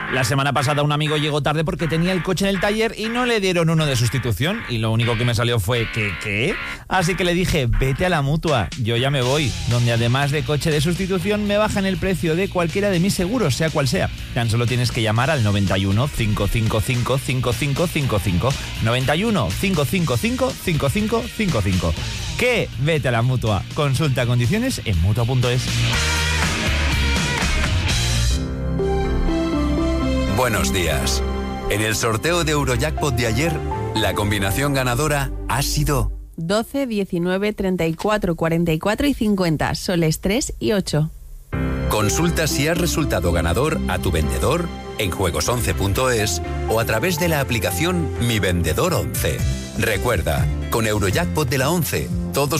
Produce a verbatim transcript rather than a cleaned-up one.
La semana pasada un amigo llegó tarde porque tenía el coche en el taller y no le dieron uno de sustitución. Y lo único que me salió fue ¿qué, qué? Así que le dije, vete a la Mutua, yo ya me voy. Donde además de coche de sustitución me bajan el precio de cualquiera de mis seguros, sea cual sea. Tan solo tienes que llamar al noventa y uno, cinco cinco cinco, cinco cinco cinco cinco. noventa y uno, cinco cinco cinco, cinco cinco cinco cinco. ¿Qué? Vete a la Mutua. Consulta condiciones en mutua punto es. Buenos días. En el sorteo de Eurojackpot de ayer, la combinación ganadora ha sido doce, diecinueve, treinta y cuatro, cuarenta y cuatro y cincuenta, soles tres y ocho. Consulta si has resultado ganador a tu vendedor en juegos once punto es o a través de la aplicación Mi Vendedor once. Recuerda, con Eurojackpot de la once, todos